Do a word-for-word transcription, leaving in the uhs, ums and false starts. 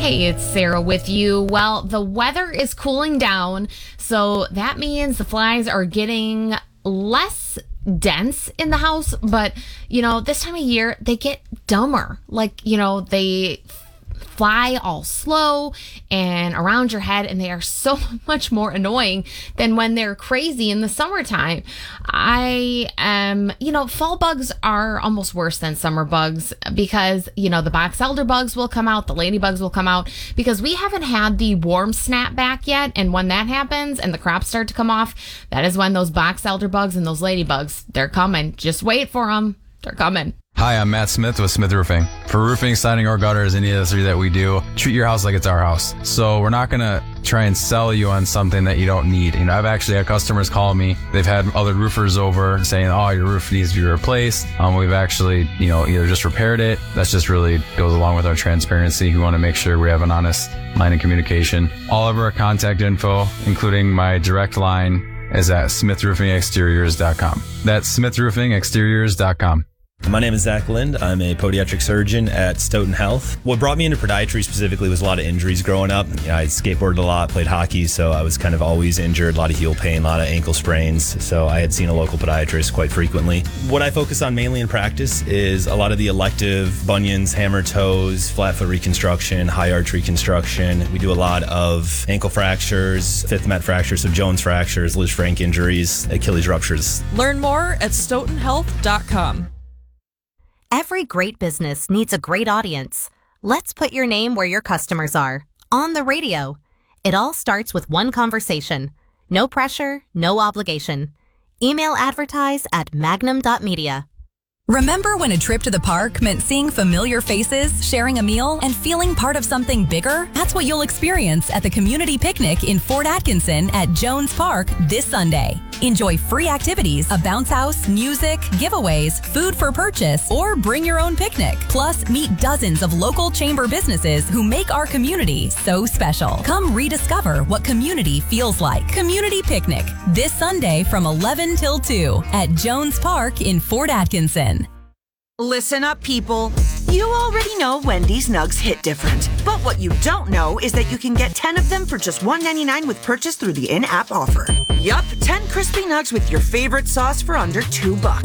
Hey, it's Sarah with you. Well, the weather is cooling down, so that means the flies are getting less dense in the house, but, you know, this time of year, they get dumber. Like, you know, they fly all slow and around your head, and they are so much more annoying than when they're crazy in the summertime. I am, you know, fall bugs are almost worse than summer bugs because, you know, the box elder bugs will come out, the ladybugs will come out because we haven't had the warm snap back yet. And when that happens and the crops start to come off, that is when those box elder bugs and those ladybugs, they're coming. Just wait for them. They're coming. Hi, I'm Matt Smith with Smith Roofing. For roofing, siding, or gutters, any of the three that we do, treat your house like it's our house. So we're not going to try and sell you on something that you don't need. You know, I've actually had customers call me. They've had other roofers over saying, oh, your roof needs to be replaced. Um, we've actually, you know, either just repaired it. That's just really goes along with our transparency. We want to make sure we have an honest line of communication. All of our contact info, including my direct line, is at smith roofing exteriors dot com. That's smith roofing exteriors dot com. My name is Zach Lind. I'm a podiatric surgeon at Stoughton Health. What brought me into podiatry specifically was a lot of injuries growing up. You know, I skateboarded a lot, played hockey, so I was kind of always injured, a lot of heel pain, a lot of ankle sprains. So I had seen a local podiatrist quite frequently. What I focus on mainly in practice is a lot of the elective bunions, hammer toes, flat foot reconstruction, high arch reconstruction. We do a lot of ankle fractures, fifth met fractures, so Jones fractures, Liz Frank injuries, Achilles ruptures. Learn more at stoughton health dot com. Every great business needs a great audience. Let's put your name where your customers are. On the radio. It all starts with one conversation. No pressure, no obligation. Email advertise at magnum dot media. Remember when a trip to the park meant seeing familiar faces, sharing a meal, and feeling part of something bigger? That's what you'll experience at the Community Picnic in Fort Atkinson at Jones Park this Sunday. Enjoy free activities, a bounce house, music, giveaways, food for purchase, or bring your own picnic. Plus, meet dozens of local chamber businesses who make our community so special. Come rediscover what community feels like. Community Picnic this Sunday from eleven till two at Jones Park in Fort Atkinson. Listen up, people. You already know Wendy's Nugs hit different. But what you don't know is that you can get ten of them for just one ninety-nine with purchase through the in-app offer. Yup, ten crispy nugs with your favorite sauce for under two bucks.